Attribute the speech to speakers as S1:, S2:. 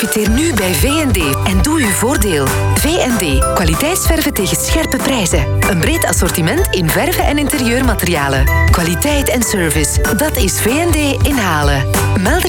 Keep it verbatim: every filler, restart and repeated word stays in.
S1: Profiteer nu bij V en D en doe uw voordeel. V en D. Kwaliteitsverven tegen scherpe prijzen. Een breed assortiment in verven en interieurmaterialen. Kwaliteit en service. Dat is V en D in Halen. Meld